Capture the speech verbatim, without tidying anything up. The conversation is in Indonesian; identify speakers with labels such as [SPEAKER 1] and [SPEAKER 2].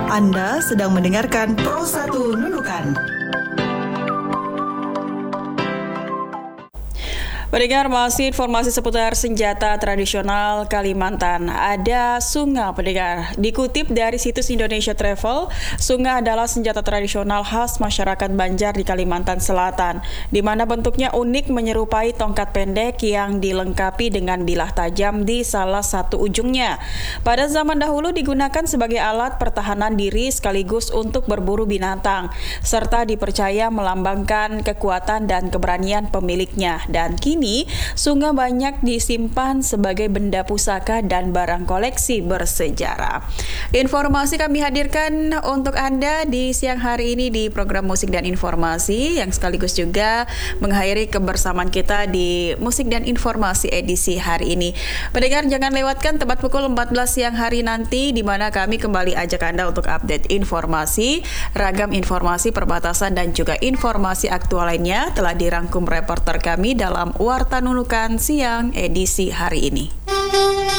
[SPEAKER 1] Anda sedang mendengarkan Pro satu Nunukan.
[SPEAKER 2] Pendengar, masih informasi seputar senjata tradisional Kalimantan. Ada sunga, pendengar. Dikutip dari situs Indonesia Travel, sunga adalah senjata tradisional khas masyarakat Banjar di Kalimantan Selatan, di mana bentuknya unik menyerupai tongkat pendek yang dilengkapi dengan bilah tajam di salah satu ujungnya. Pada zaman dahulu digunakan sebagai alat pertahanan diri sekaligus untuk berburu binatang, serta dipercaya melambangkan kekuatan dan keberanian pemiliknya. Dan kini Ini, sunga banyak disimpan sebagai benda pusaka dan barang koleksi bersejarah. Informasi kami hadirkan untuk Anda di siang hari ini di program Musik dan Informasi, yang sekaligus juga mengakhiri kebersamaan kita di Musik dan Informasi edisi hari ini. Pendengar, jangan lewatkan tepat pukul empat belas siang hari nanti, di mana kami kembali ajak Anda untuk update informasi, ragam informasi perbatasan dan juga informasi aktual lainnya telah dirangkum reporter kami dalam Warta Nunukan Siang edisi hari ini.